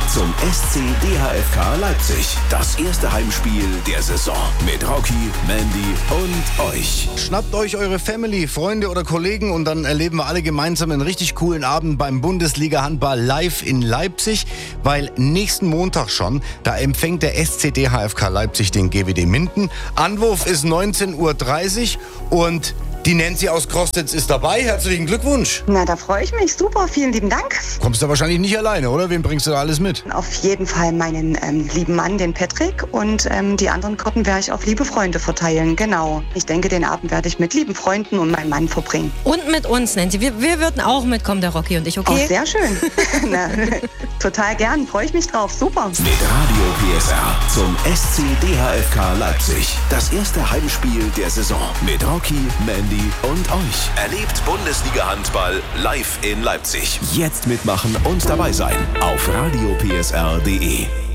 zum SC DHFK Leipzig. Das erste Heimspiel der Saison mit Rocky, Mandy und euch. Schnappt euch eure Family, Freunde oder Kollegen und dann erleben wir alle gemeinsam einen richtig coolen Abend beim Bundesliga-Handball live in Leipzig, weil nächsten Montag schon, da empfängt der SC DHFK Leipzig den GWD Minden. Anwurf ist 19:30 Uhr und die Nancy aus Krostitz ist dabei. Herzlichen Glückwunsch. Na, da freue ich mich. Super, vielen lieben Dank. Kommst du wahrscheinlich nicht alleine, oder? Wen bringst du da alles mit? Auf jeden Fall meinen lieben Mann, den Patrick. Und die anderen Karten werde ich auf liebe Freunde verteilen. Genau. Ich denke, den Abend werde ich mit lieben Freunden und meinem Mann verbringen. Und mit uns, Nancy. Wir würden auch mitkommen, der Rocky und ich, okay? Oh, sehr schön. Na, total gern. Freue ich mich drauf. Super. Mit Radio PSR zum SC DHFK Leipzig. Das erste Heimspiel der Saison mit Rocky, Mandy und euch. Erlebt Bundesliga-Handball live in Leipzig. Jetzt mitmachen und dabei sein auf radiopsr.de.